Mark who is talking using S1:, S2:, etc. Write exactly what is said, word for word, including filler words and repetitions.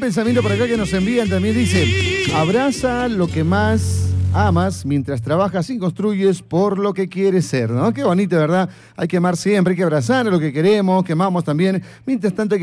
S1: pensamiento por acá que nos envían también dice: abraza lo que más amas mientras trabajas y construyes por lo que quieres ser, ¿no? Qué bonito, ¿verdad? Hay que amar siempre, hay que abrazar lo que queremos, que amamos también. Mientras tanto hay que